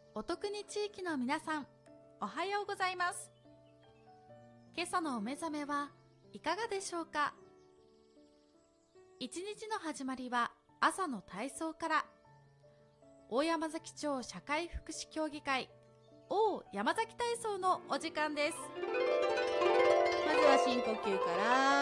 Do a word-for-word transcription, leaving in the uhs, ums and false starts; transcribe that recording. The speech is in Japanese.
お得に地域の皆さん、おはようございます。今朝のお目覚めはいかがでしょうか。一日の始まりは朝の体操から。大山崎町社会福祉協議会大山崎体操のお時間です。 まずは深呼吸から